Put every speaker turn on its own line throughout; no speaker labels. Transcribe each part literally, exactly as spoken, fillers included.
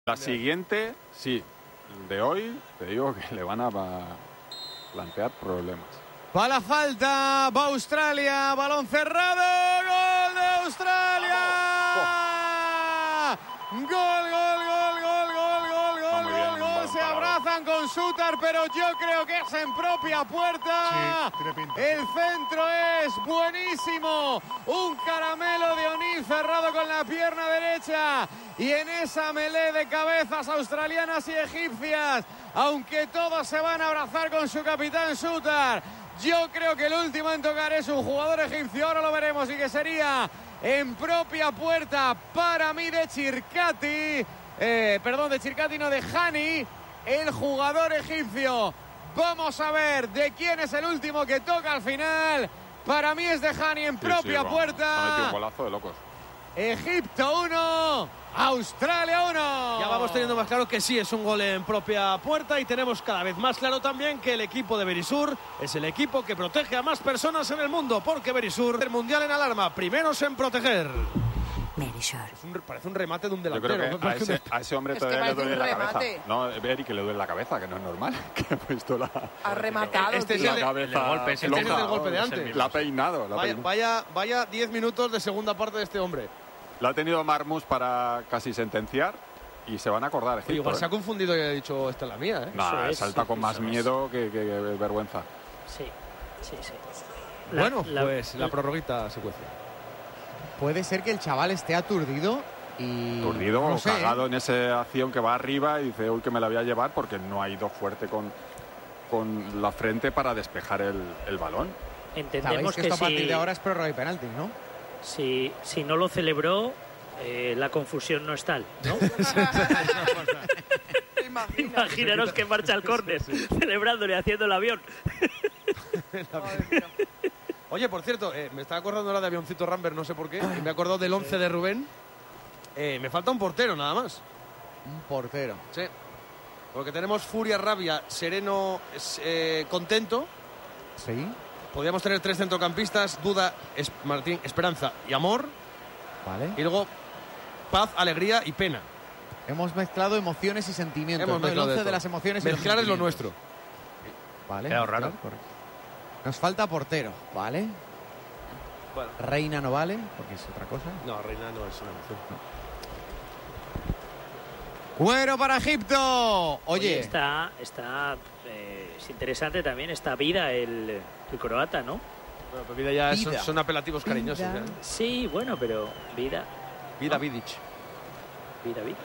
La siguiente, sí, de hoy, te digo que le van a plantear problemas.
Va la falta, va Australia, balón cerrado, gol de Australia. Gol, gol, gol, gol, gol, gol, gol, gol, gol. Se abrazan con Sutar, pero yo creo que es en propia puerta.
Sí,
el centro es buenísimo. Un caramelo de Onís cerrado con la pierna derecha. Y en esa melee de cabezas australianas y egipcias, aunque todos se van a abrazar con su capitán Sutar, yo creo que el último en tocar es un jugador egipcio. Ahora lo veremos, y que sería en propia puerta para mí de Chircati. Eh, perdón, de Chircati, no, de Hani, el jugador egipcio. Vamos a ver de quién es el último que toca al final. Para mí es de Hani en
Sí,
propia
sí,
puerta.
Ha metido un golazo de locos.
Egipto uno, Australia uno.
Ya vamos teniendo más claro que sí es un gol en propia puerta, y tenemos cada vez más claro también que el equipo de Berisur es el equipo que protege a más personas en el mundo, porque Berisur, el mundial en alarma, primeros en proteger.
Berisur.
Es un, parece un remate de un
Yo
delantero.
creo que a ese, a ese hombre
Es
todavía
que
le
parece
duele
un
la cabeza.
remate.
No, Eric, que le duele la cabeza, que no es normal. Que ha puesto la,
Ha rematado,
Este es
tío.
el de-
la cabeza
el de golpe, ese
Este es el
floja.
del golpe de antes.
La ha peinado. La ha
Vaya,
peinado.
vaya, vaya diez minutos de segunda parte de este hombre.
La ha tenido Marmus para casi sentenciar y se van a acordar. Egipto,
Igual
¿eh?
se ha confundido y ha dicho esta es la mía, ¿eh?
No,
Eso es,
salta con más
eso es.
miedo que, que- que vergüenza.
Sí, sí, sí. La-
Bueno,
la-
pues la prorroguita secuencia.
Puede ser que el chaval esté aturdido y...
Turdido
no
o
sé,
cagado
¿eh?
en esa acción que va arriba y dice, uy, que me la voy a llevar, porque no ha ido fuerte con, con la frente para despejar el, el balón.
Sabéis
Entendemos
que
que,
esto a partir
si,
de ahora es prórroga y penalti, ¿no?
si, si no lo celebró, eh, la confusión no es tal, ¿no?
¿Te imaginas?
Imaginaros que marcha al córner, celebrándole, haciendo el avión.
Madre mía.
Oye, por cierto, eh, me estaba acordando ahora de Avioncito Rambert, no sé por qué, y me he acordado del once de Rubén. Eh, me falta un portero, nada más.
Un portero.
Sí. Porque tenemos Furia, Rabia, Sereno, es, eh, Contento.
Sí,
Podríamos tener tres centrocampistas, Duda, es, Martín, Esperanza y Amor.
vale.
Y luego Paz, Alegría y Pena.
Hemos mezclado emociones y sentimientos.
Hemos
¿no? El
mezclado de
once de,
todo.
las emociones y los
Mezclar es lo
sentimientos.
nuestro.
Vale.
Quedado
mezclar,
raro.
correcto. Nos falta portero, ¿vale?
Bueno.
Reina no vale, porque es otra cosa.
No, Reina no es una emoción.
Cuero para Egipto. Oye,
Oye, está, está eh, es interesante también esta vida, el, el croata, ¿no?
Bueno, pues vida ya son,
Vida.
son apelativos cariñosos.
Vida.
ya, ¿eh?
Sí, bueno, pero vida,
Vida Vidic.
vida, vida.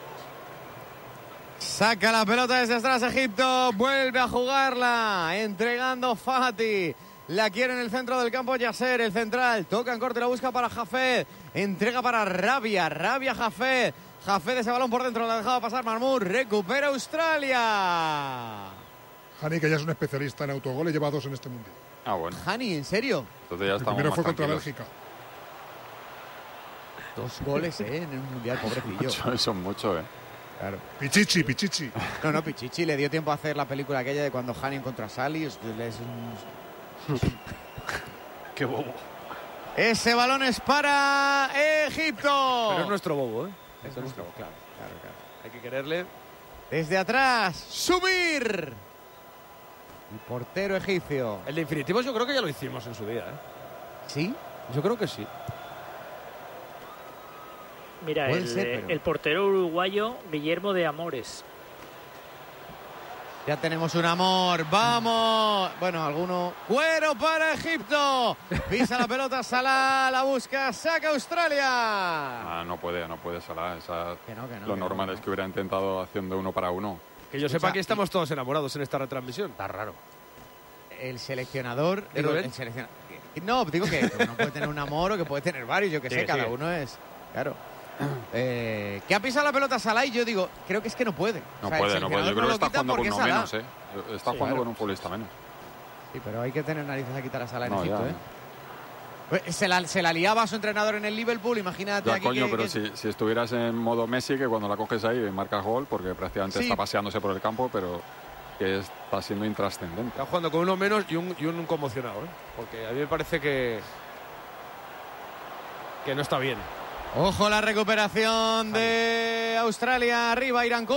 saca la pelota desde atrás Egipto, vuelve a jugarla, entregando Fati. La quiere en el centro del campo Yasser, el central. Toca en corte, la busca para Jafed. Entrega para Rabia, Rabia Jafed. Jafed ese balón por dentro, la dejaba pasar Marmur. Recupera Australia.
Hani, que ya es un especialista en autogoles, lleva dos en este mundial.
Ah, bueno.
Hani, ¿en serio?
Entonces ya
El
estamos
primero
más
fue contra
tranquilos.
Bélgica.
Dos goles, ¿eh? En el mundial, pobrecillo.
Eso es mucho, ¿eh?
Claro.
Pichichi, Pichichi.
No, no, Pichichi le dio tiempo a hacer la película aquella de cuando Hani encontró a Sally. Es un...
Qué bobo.
Ese balón es para Egipto.
Pero es nuestro bobo, ¿eh?
Es nuestro, claro, claro, claro.
Hay que quererle.
Desde atrás, subir. El portero egipcio.
El de infinitivos yo creo que ya lo hicimos en su día, ¿eh?
¿Sí?
Yo creo que sí.
Mira,
Puede
el,
ser,
eh,
pero-
el portero uruguayo Guillermo de Amores.
Ya tenemos un amor. ¡Vamos! Bueno, alguno. ¡Cuero para Egipto! Pisa la pelota, Salah, la busca, saca Australia.
Ah, no puede, no puede Salah. Esa,
Que no, que no,
lo
que
normal
no,
es que hubiera intentado haciendo uno para uno.
Que yo sepa que estamos todos enamorados en esta retransmisión.
Está raro.
El seleccionador.
¿De
digo,
Rubén?
el selecciona- No, digo que uno puede tener un amor o que puede tener varios, yo que
Sí,
sé, cada
sí.
uno es. Claro. Eh, que ha pisado la pelota Salah y yo digo, creo que es que no puede.
No
O sea, el
puede, no puede. Yo
seleccionador
creo que
lo
está
quita
jugando con
porque
uno
es Salah.
menos, ¿eh? Está
Sí,
jugando
claro.
con un futbolista menos.
Sí, pero hay que tener narices a quitar a Salah en
No,
Egipto,
ya.
¿eh? Pues se, la, se la liaba a su entrenador en el Liverpool, imagínate
Ya,
aquí
coño,
que-
pero
que-
si, si estuvieras en modo Messi, que cuando la coges ahí marcas gol, porque prácticamente
Sí.
está paseándose por el campo, pero que está siendo intrascendente.
Está jugando con uno menos y un, y un conmocionado, ¿eh? Porque a mí me parece que. que no está bien.
Ojo la recuperación de Australia, arriba Irán.